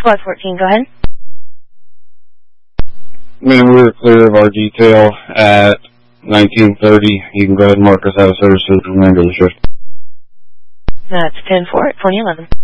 Squad 14, go ahead. Man, we were clear of our detail at 1930. You can go ahead and mark us out of service for the remainder of the shift. That's 10-4 at 2011.